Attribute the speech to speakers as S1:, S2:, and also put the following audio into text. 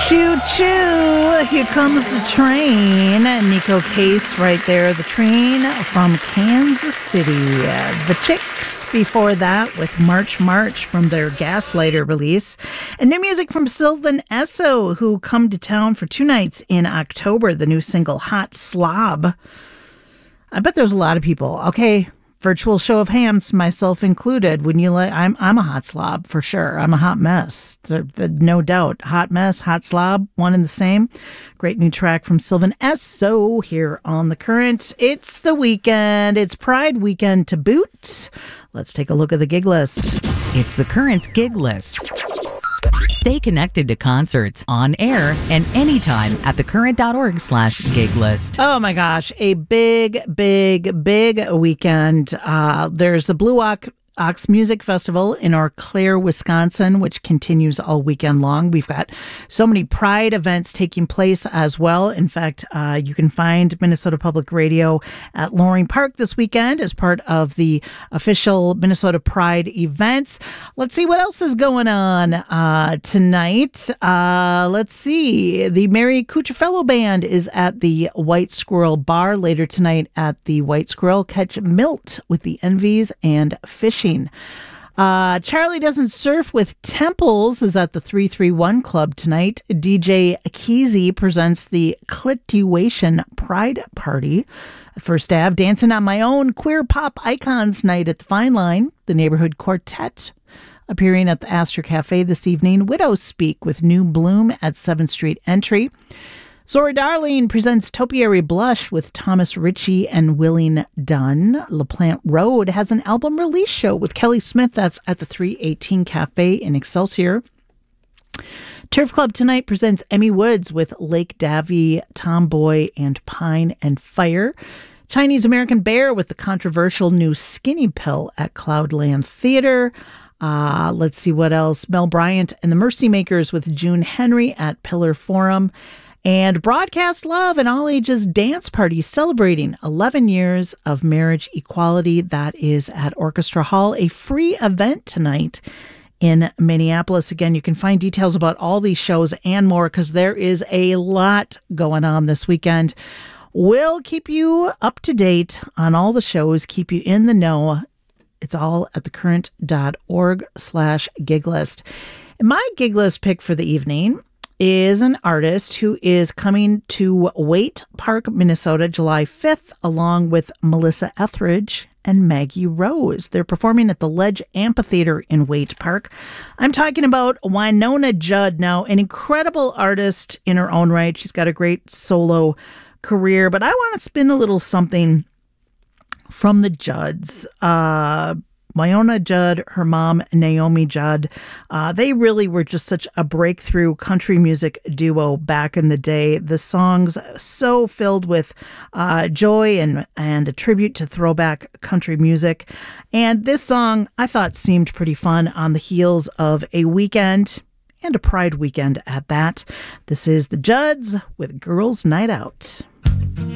S1: Choo-choo, here comes the train. Nico Case right there, the train from Kansas City. The Chicks before that with March March from their Gaslighter release. And new music from Sylvan Esso, who come to town for 2 nights in October, the new single Hot Slob. I bet there's a lot of people. Okay, virtual show of hands, myself included. Wouldn't you like? I'm a hot slob for sure. I'm a hot mess, no doubt. Hot mess, hot slob, one and the same. Great new track from Sylvan Esso here on The Current. It's the weekend. It's Pride weekend to boot. Let's take a look at the gig list.
S2: It's The Current's gig list. Stay connected to concerts on air and anytime at thecurrent.org/gig list.
S1: Oh my gosh, a big weekend. There's the Blue Ox Music Festival in Eau Claire, Wisconsin, which continues all weekend long. We've got so many Pride events taking place as well. In fact, you can find Minnesota Public Radio at Loring Park this weekend as part of the official Minnesota Pride events. Let's see what else is going on tonight. Let's see. The Mary Cucciafello Band is at the White Squirrel Bar later tonight at the White Squirrel. Catch Milt with the Envies and Fishing. Charlie Doesn't Surf with Temples is at the 331 Club tonight. DJ Keezy presents the Clituation Pride Party at First Ave. Dancing on My Own Queer Pop Icons Night at the Fine Line. The Neighborhood Quartet appearing at the Astor Cafe this evening. Widows Speak with New Bloom at 7th Street Entry. Zora Darling presents Topiary Blush with Thomas Ritchie and Willing Dunn. LaPlante Road has an album release show with Kelly Smith. That's at the 318 Cafe in Excelsior. Turf Club tonight presents Emmy Woods with Lake Davy, Tomboy, and Pine and Fire. Chinese American Bear with the controversial new Skinny Pill at Cloudland Theater. Let's see what else. Mel Bryant and the Mercy Makers with June Henry at Pillar Forum. And Broadcast Love, an all-ages dance party celebrating 11 years of marriage equality. That is at Orchestra Hall, a free event tonight in Minneapolis. Again, you can find details about all these shows and more because there is a lot going on this weekend. We'll keep you up to date on all the shows, keep you in the know. It's all at thecurrent.org/gig list. And my gig list pick for the evening is an artist who is coming to Waite Park, Minnesota, July 5th, along with Melissa Etheridge and Maggie Rose. They're performing at the Ledge Amphitheater in Waite Park. I'm talking about Wynonna Judd. Now, an incredible artist in her own right. She's got a great solo career, but I want to spin a little something from the Judds. Wynonna Judd, her mom, Naomi Judd, they really were just such a breakthrough country music duo back in the day. The songs so filled with joy and a tribute to throwback country music. And this song, I thought, seemed pretty fun on the heels of a weekend, and a Pride weekend at that. This is the Judds with Girls' Night Out.